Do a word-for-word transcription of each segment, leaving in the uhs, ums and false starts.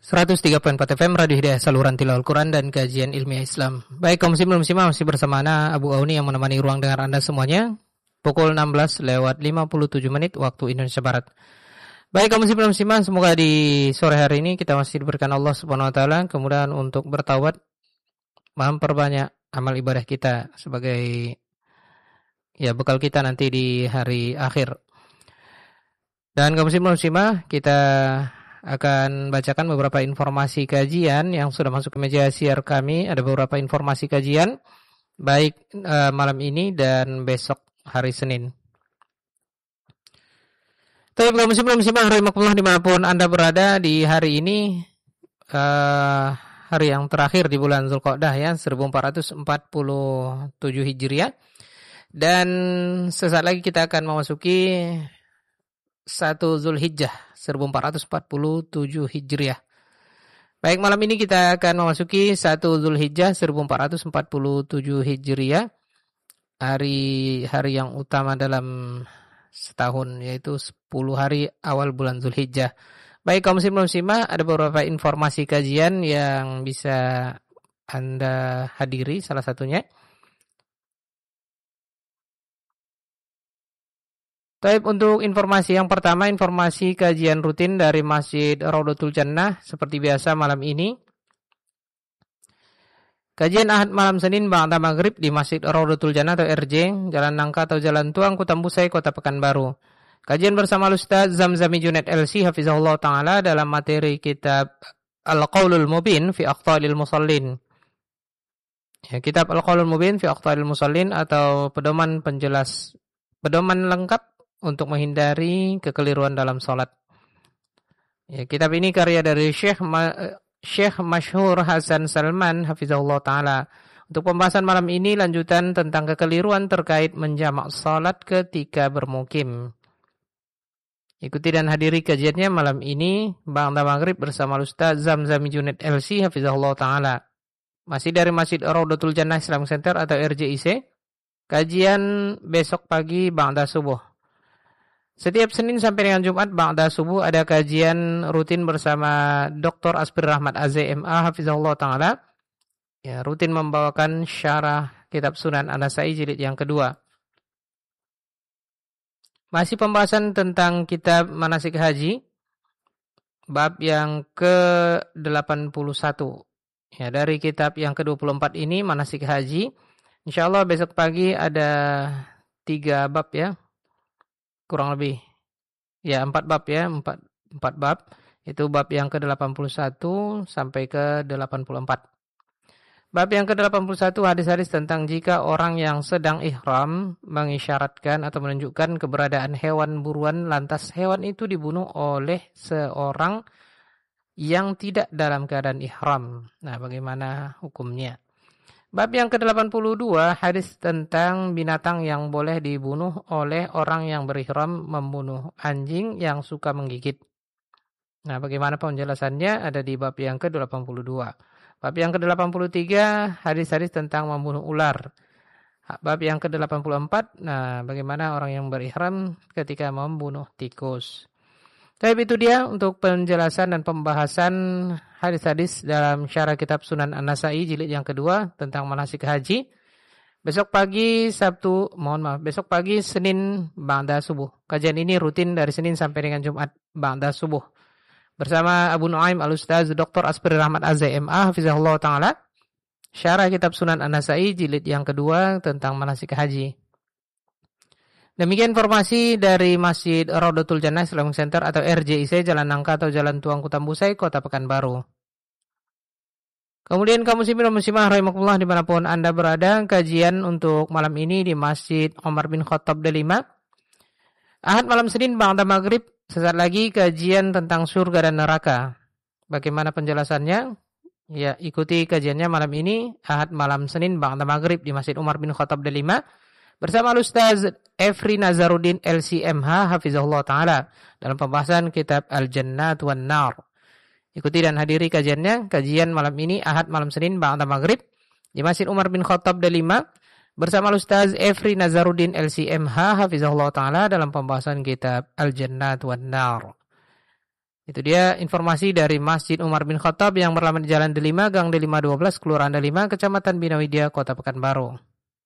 seratus tiga koma empat F M Radio Hidayah, saluran tilawah Al-Quran dan kajian ilmiah Islam. Baik kaum muslimin muslimah, masih bersama ana Abu Auni yang menemani ruang dengar Anda semuanya. Pukul enam belas lewat lima puluh tujuh menit waktu Indonesia Barat. Baik kaum muslimin muslimah, semoga di sore hari ini kita masih diberikan Allah Subhanahu wa taala kemudahan untuk bertaubat, memperbanyak amal ibadah kita sebagai ya bekal kita nanti di hari akhir. Dan kaum muslimin muslimah, kita akan bacakan beberapa informasi kajian yang sudah masuk ke meja siar kami. Ada beberapa informasi kajian baik uh, malam ini dan besok hari Senin. Tapi kaum muslimin muslimah rahimakumullah dimanapun Anda berada di hari ini, uh, hari yang terakhir di bulan Zulqa'dah ya, seribu empat ratus empat puluh tujuh Hijriah. Dan sesaat lagi kita akan memasuki satu Zulhijjah seribu empat ratus empat puluh tujuh Hijriah. Baik, malam ini kita akan memasuki satu Zulhijjah seribu empat ratus empat puluh tujuh Hijriah. Hari-hari yang utama dalam setahun, yaitu sepuluh hari awal bulan Zulhijjah. Baik, kaum muslimin muslimah, ada beberapa informasi kajian yang bisa Anda hadiri, salah satunya. Baik, untuk informasi yang pertama, informasi kajian rutin dari Masjid Raudhatul Jannah seperti biasa malam ini. Kajian Ahad malam Senin ba'da maghrib di Masjid Raudhatul Jannah atau R J, Jalan Nangka atau Jalan Tuang, Kutambusai, Kota Pekanbaru. Kajian bersama Ustaz Zamzami Junaid L C hafizahullah taala dalam materi kitab Al-Qaulul Mubin fi Aqtalil Musallin. Ya, kitab Al-Qaulul Mubin fi Aqtalil Musallin atau pedoman penjelas, pedoman lengkap untuk menghindari kekeliruan dalam salat. Ya, kitab ini karya dari Syekh Ma- Syekh Masyhur Hasan Salman hafizahullah taala. Untuk pembahasan malam ini lanjutan tentang kekeliruan terkait menjamak salat ketika bermukim. Ikuti dan hadiri kajiannya malam ini ba'da maghrib bersama Ustaz Zamzami Junaid L C hafizahullah taala. Masih dari Masjid Raudhatul Jannah Islamic Center atau R J I C. Kajian besok pagi ba'da subuh. Setiap Senin sampai dengan Jumat ba'da subuh ada kajian rutin bersama Doktor Asbir Rahmat A Z M A hafizahullah taala. Ya, rutin membawakan syarah kitab Sunan An-Nasa'i jilid yang kedua. Masih pembahasan tentang kitab manasik haji bab yang ke delapan puluh satu. Ya, dari kitab yang ke dua puluh empat ini manasik haji. Insyaallah besok pagi ada tiga bab ya. Kurang lebih ya empat bab ya, empat, empat bab. Itu bab yang ke delapan puluh satu sampai ke delapan puluh empat. Bab yang ke delapan puluh satu hadis-hadis tentang jika orang yang sedang ihram mengisyaratkan atau menunjukkan keberadaan hewan buruan, lantas hewan itu dibunuh oleh seorang yang tidak dalam keadaan ihram. Nah, bagaimana hukumnya? Bab yang ke delapan puluh dua, hadis tentang binatang yang boleh dibunuh oleh orang yang berihram membunuh anjing yang suka menggigit. Nah, bagaimana penjelasannya ada di bab yang ke delapan puluh dua. Bab yang ke delapan puluh tiga, hadis-hadis tentang membunuh ular. Bab yang ke delapan puluh empat, nah bagaimana orang yang berihram ketika membunuh tikus. Tapi itu dia untuk penjelasan dan pembahasan hadis-hadis dalam syarah kitab Sunan An-Nasa'i jilid yang kedua tentang manasik haji. Besok pagi Sabtu, mohon maaf, besok pagi Senin ba'da subuh. Kajian ini rutin dari Senin sampai dengan Jumat ba'da subuh. Bersama Abu Nuaim Al-Ustaz Doktor Asbir Rahmat A Z M A hafizahullah taala. Syarah kitab Sunan An-Nasa'i jilid yang kedua tentang manasik haji. Demikian informasi dari Masjid Raudhatul Jannah Islamic Center atau R J I C, Jalan Nangka atau Jalan Tuang, Kutambusai, Kota Pekanbaru. Kemudian kaum muslimin dan muslimah rahimakumullah dimanapun Anda berada, kajian untuk malam ini di Masjid Umar bin Khattab Delima. Ahad malam Senin ba'da maghrib, sesaat lagi kajian tentang surga dan neraka. Bagaimana penjelasannya? Ya, ikuti kajiannya malam ini, Ahad malam Senin ba'da maghrib di Masjid Umar bin Khattab Delima. Bersama Ustaz Efri Nazaruddin L C M H hafizahullah taala dalam pembahasan kitab Al-Jannat wan Nar. Ikuti dan hadiri kajiannya, kajian malam ini Ahad malam Senin ba'da maghrib di Masjid Umar bin Khattab Delima bersama Ustaz Efri Nazaruddin L C M H hafizahullah taala dalam pembahasan kitab Al-Jannat wan Nar. Itu dia informasi dari Masjid Umar bin Khattab yang beralamat di Jalan Delima, Gang Delima dua belas, Kelurahan Delima, Kecamatan Bina Widya, Kota Pekanbaru.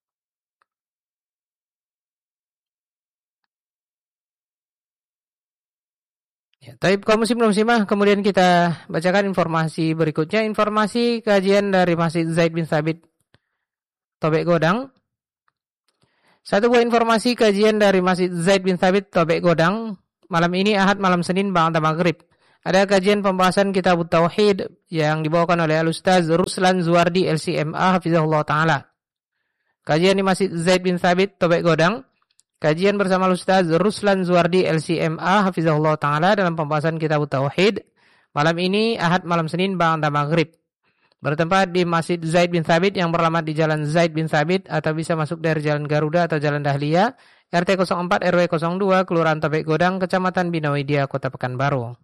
Ya, taib kaum muslim muslimah, kemudian kita bacakan informasi berikutnya, informasi kajian dari Masjid Zaid bin Thabit Tobek Godang. Satu buah informasi kajian dari Masjid Zaid bin Thabit Tobek Godang. Malam ini Ahad malam Senin ba'da maghrib. Ada kajian pembahasan Kitab Tauhid yang dibawakan oleh Al-Ustaz Ruslan Zuwardi L C M A hafizahullah taala. Kajian di Masjid Zaid bin Thabit Tobek Godang. Kajian bersama Al-Ustaz Ruslan Zuwardi L C M A hafizahullah taala dalam pembahasan Kitab Tauhid. Malam ini Ahad malam Senin ba'da maghrib. Bertempat di Masjid Zaid bin Thabit yang beralamat di Jalan Zaid bin Thabit atau bisa masuk dari Jalan Garuda atau Jalan Dahlia, R T nol empat R W nol dua, Kelurahan Tobek Godang, Kecamatan Bina Widya, Kota Pekanbaru.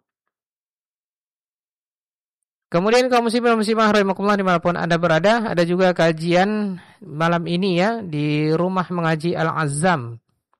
Kemudian kaum muslimin dan muslimah rahimakumullah dimanapun Anda berada, ada juga kajian malam ini ya di Rumah Mengaji Al-Azzam.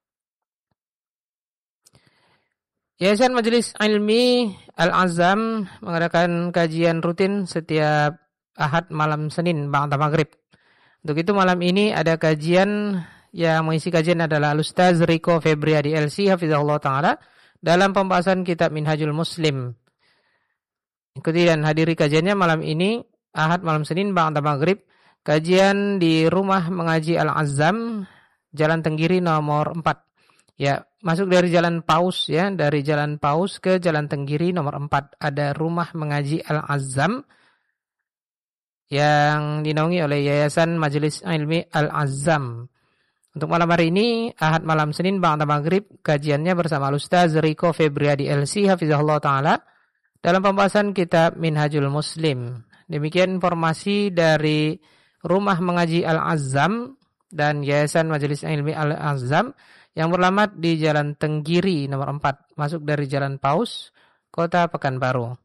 Yayasan Majelis Ilmi Al-Azzam mengadakan kajian rutin setiap Ahad malam Senin ba'da maghrib. Untuk itu malam ini ada kajian yang mengisi kajian adalah Al-Ustaz Riko Febriadi L C hafizahullah taala dalam pembahasan kitab Minhajul Muslim. Ikuti dan hadiri kajiannya malam ini Ahad malam Senin ba'da maghrib. Kajian di Rumah Mengaji Al-Azzam, Jalan Tenggiri nomor empat. Ya, masuk dari Jalan Paus ya, dari Jalan Paus ke Jalan Tenggiri nomor empat ada Rumah Mengaji Al-Azzam yang dinaungi oleh Yayasan Majelis Ilmi Al-Azzam. Untuk malam hari ini Ahad malam Senin ba'da maghrib, kajiannya bersama Ustaz Riko Febriadi L C hafizahullah taala dalam pembahasan kitab Minhajul Muslim. Demikian informasi dari Rumah Mengaji Al-Azzam dan Yayasan Majelis Ilmi Al-Azzam yang beralamat di Jalan Tenggiri nomor empat, masuk dari Jalan Paus, Kota Pekanbaru.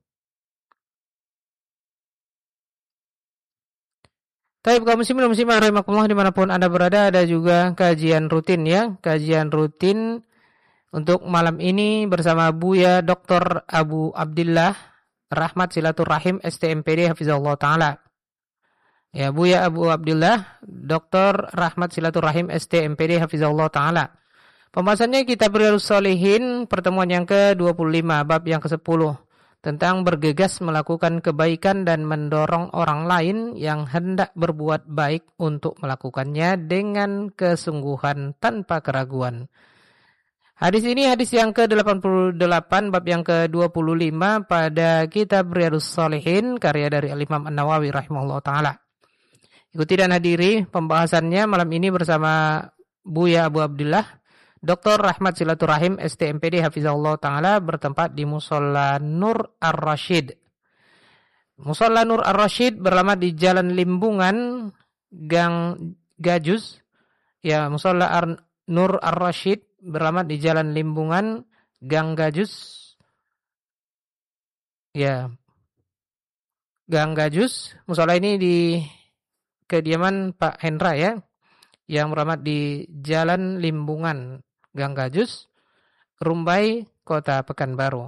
Taib kaum muslimin dan muslimah rahimakumullah dimanapun Anda berada, ada juga kajian rutin ya, kajian rutin untuk malam ini bersama Buya Doktor Abu Abdillah Rahmat Silaturrahim S T M P D hafizahullah taala. Ya, Buya Abu Abdillah Doktor Rahmat Silaturrahim S T M P D hafizahullah taala. Pembahasannya Kitab Riyadhus Shalihin, pertemuan yang ke dua puluh lima, bab yang ke sepuluh, tentang bergegas melakukan kebaikan dan mendorong orang lain yang hendak berbuat baik untuk melakukannya dengan kesungguhan tanpa keraguan. Hadis ini hadis yang ke delapan puluh delapan, bab yang ke dua puluh lima pada Kitab Riyadhus Shalihin, karya dari Al-Imam An-Nawawi rahimahullah ta'ala. Ikuti dan hadiri pembahasannya malam ini bersama Buya Abu Abdillah Doktor Rahmat Silaturrahim S T M P D hafizahullah taala bertempat di Musholla Nur Ar-Rasyid. Musholla Nur Ar-Rasyid beralamat di Jalan Limbungan, Gang Gajus. Ya, Musholla Ar- Nur Ar-Rasyid beralamat di Jalan Limbungan, Gang Gajus. Ya, Gang Gajus. Musholla ini di kediaman Pak Hendra ya, yang beralamat di Jalan Limbungan, Gang Gajus, Rumbai, Kota Pekanbaru.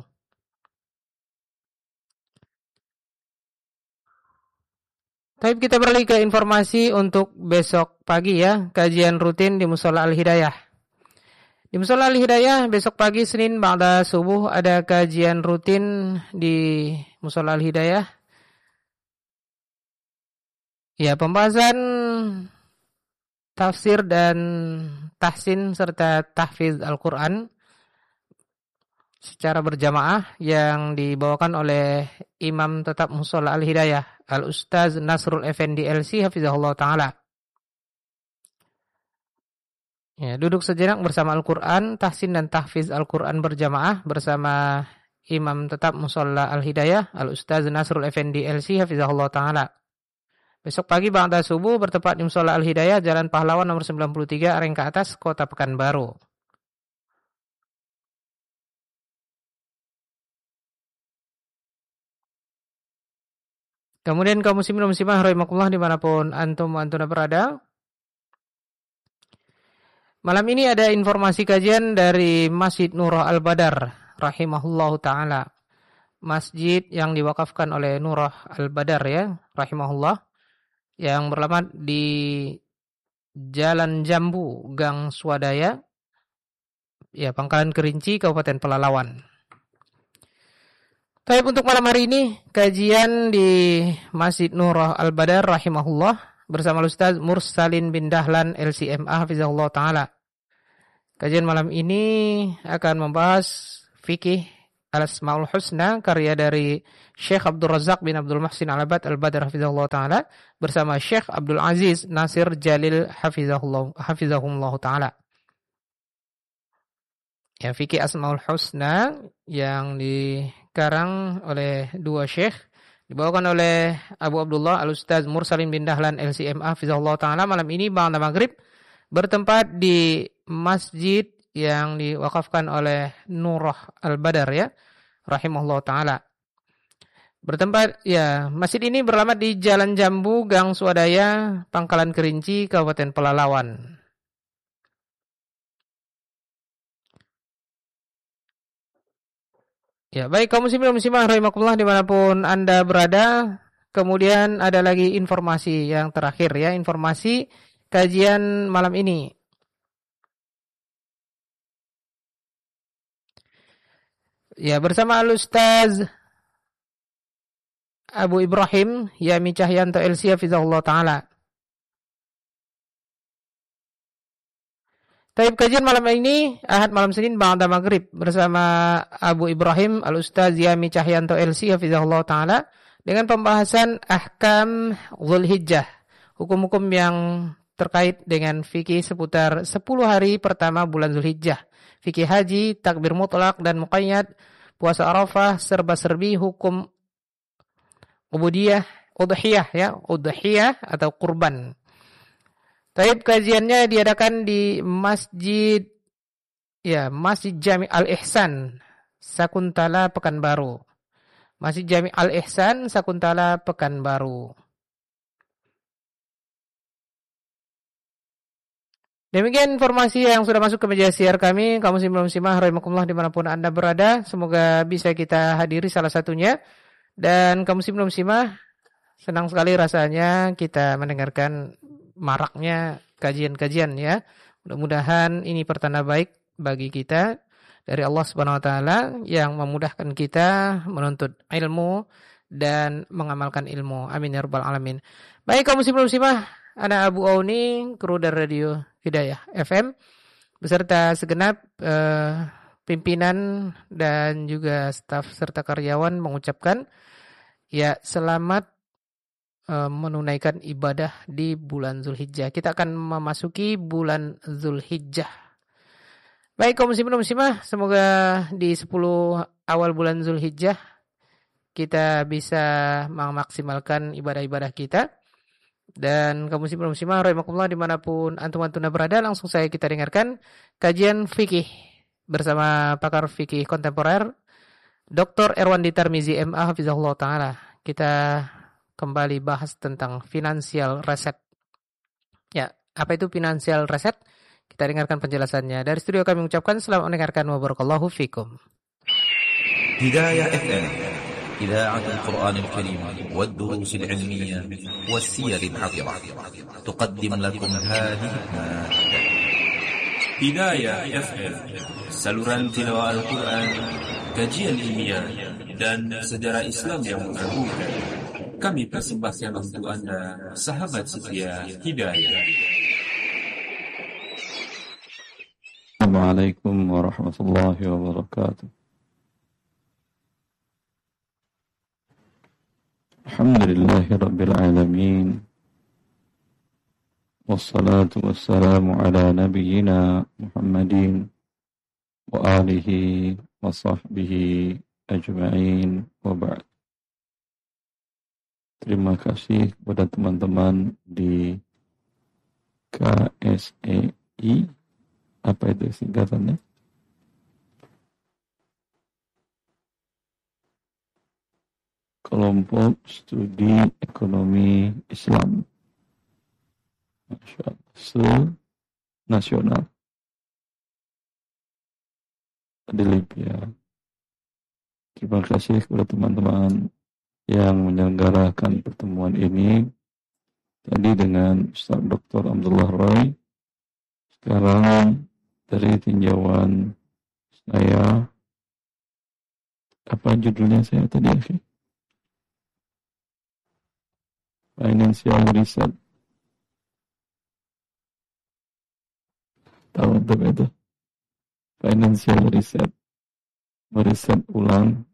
Tapi kita beralih ke informasi untuk besok pagi ya, kajian rutin di Musholla Al-Hidayah. Di Musholla Al-Hidayah besok pagi Senin ba'da subuh ada kajian rutin di Musholla Al-Hidayah. Ya, pembahasan tafsir dan tahsin serta tahfiz Al-Quran secara berjamaah yang dibawakan oleh Imam Tetap Musholla Al-Hidayah Al-Ustaz Nasrul Effendi L C hafizahullah ta'ala. Ya, duduk sejenak bersama Al-Quran, tahsin dan tahfiz Al-Quran berjamaah bersama Imam Tetap Musholla Al-Hidayah Al-Ustaz Nasrul Effendi L C hafizahullah ta'ala. Besok pagi ba'da subuh bertempat di Musholla Al-Hidayah, Jalan Pahlawan nomor sembilan puluh tiga, Areng ke atas, Kota Pekanbaru. Kemudian kaum muslimin dan muslimah rahimakumullah dimanapun antum antuna berada. Malam ini ada informasi kajian dari Masjid Nurah Al-Badar rahimahullahu ta'ala. masjid yang diwakafkan oleh Nurah Al-Badar ya, rahimahullah, yang beralamat di Jalan Jambu, Gang Swadaya, ya, Pangkalan Kerinci, Kabupaten Pelalawan. Tapi untuk malam hari ini, kajian di Masjid Nurah Al-Badar, rahimahullah, bersama Ustaz Mursalin bin Dahlan, L C M A, hafizahullah ta'ala. Kajian malam ini akan membahas fikih Al-Asmaul Husna, karya dari Syekh Abdul Razak bin Abdul Muhsin Al-Abad Al-Badr hafizahullah ta'ala, bersama Syekh Abdul Aziz Nasir Jalil hafizahullah, hafizahullah ta'ala. Ya, fikih Asmaul Husna yang dikarang oleh dua syekh, dibawakan oleh Abu Abdullah Al-Ustaz Mursalin bin Dahlan L C M A hafizahullah ta'ala, malam ini ba'da maghrib, bertempat di masjid yang diwakafkan oleh Nurah Al-Badar ya, rahimahullah ta'ala. Bertempat, ya, masjid ini beralamat di Jalan Jambu, Gang Swadaya, Pangkalan Kerinci, Kabupaten Pelalawan. Ya, baik kaum muslimin dan muslimah rahimakumullah dimanapun Anda berada. Kemudian ada lagi informasi yang terakhir ya, informasi kajian malam ini. Ya, bersama Al-Ustaz Abu Ibrahim Yami Cahyanto L C hafizahullah ta'ala. Taib kajian malam ini Ahad malam Senin ba'da maghrib bersama Abu Ibrahim Al-Ustaz Yami Cahyanto L C hafizahullah ta'ala dengan pembahasan ahkam Dzulhijjah, hukum-hukum yang terkait dengan fikih seputar sepuluh hari pertama bulan Dzulhijjah, fikih haji, takbir mutlak dan muqayyad, puasa Arafah, serba-serbi hukum ubudiyah, udhiyah ya, udhiyah atau kurban. Taib kajiannya diadakan di Masjid ya, Masjid Jami' Al-Ihsan, Sakuntala, Pekanbaru. Masjid Jami' Al-Ihsan, Sakuntala, Pekanbaru. Demikian informasi yang sudah masuk ke meja siar kami. Kaum muslimin muslimah rahimakumullah dimanapun Anda berada, semoga bisa kita hadiri salah satunya. Dan kaum muslimin muslimah, senang sekali rasanya kita mendengarkan maraknya kajian-kajian ya. Mudah-mudahan ini pertanda baik bagi kita dari Allah Subhanahu wa taala yang memudahkan kita menuntut ilmu dan mengamalkan ilmu. Amin ya rabbal alamin. Baik kaum muslimin muslimah, ana Abu Auni, kru dari Radio Hidayah F M beserta segenap eh, pimpinan dan juga staf serta karyawan mengucapkan ya, selamat menunaikan ibadah di bulan Dzulhijjah. Kita akan memasuki bulan Dzulhijjah. Baik kaum muslimin dan muslimah, semoga di sepuluh awal bulan Dzulhijjah kita bisa memaksimalkan ibadah-ibadah kita. Dan kaum muslimin dan muslimah rahimakumullah dimanapun antum antuna berada, langsung saya kita dengarkan kajian fikih bersama pakar fikih kontemporer Doktor Erwandi Tarmizi M A hafizahullah taala. Kita kembali bahas tentang financial reset. Ya, apa itu financial reset? Kita dengarkan penjelasannya. Dari studio kami mengucapkan selamat mendengarkan wa barakallahu fikum. Hidayah F M, Idaatul Quranil Karim wad durus al ilmiyah was siyar al hadira. Tuqaddim lakum hadhihi Hidayah F M, saluran tilawah Al-Quran, kajian ilmiah dan sejarah Islam yang mengagumkan. Kami persembahkan untuk Anda, sahabat setia Hidayah. Assalamualaikum warahmatullahi wabarakatuh. Alhamdulillahi rabbil alamin. Wassalatu wassalamu ala nabiyyina Muhammadin wa alihi wa sahbihi ajma'in wa ba'd. Terima kasih kepada teman-teman di K S E I, apa itu singkatannya? Kelompok Studi Ekonomi Islam. Masya Allah, se-nasional di Libya. Terima kasih kepada teman-teman yang menyelenggarakan pertemuan ini. Tadi dengan Ustaz Doktor Abdullah Roy. Sekarang dari tinjauan saya, apa judulnya saya tadi? Okay? Financial Reset. Tahu untuk itu? Financial Reset. Meriset ulang